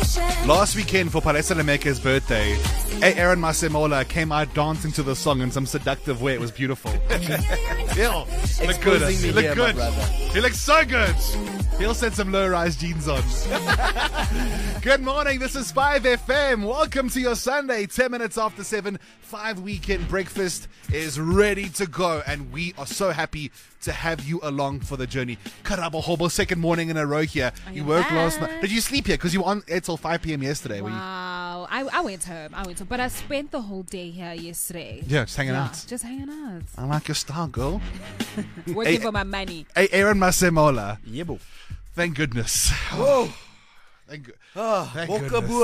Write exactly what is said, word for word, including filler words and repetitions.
Last weekend for Palesa Lemeka's birthday, Aaron Masemola came out dancing to the song in some seductive way. It was beautiful. Ew, look good. Exposing me He looked here, my good. brother. He looks so good. He'll set some low-rise jeans on. Good morning. This is five F M. Welcome to your Sunday. Ten minutes after seven. Five Weekend Breakfast is ready to go, and we are so happy to have you along for the journey. Karabo Hobo, second morning in a row here. You worked last night. Did you sleep here? Because you were on air till five p.m. yesterday. Were you? Wow, I, I went home. I went home, but I spent the whole day here yesterday. Yeah, just hanging Yeah, out. just hanging out, I like your style, girl. working Hey, for my money. Hey, Aaron Masemola. Yebo. Thank goodness. Whoa. Thank, go- Ah, thank Bokabu. goodness.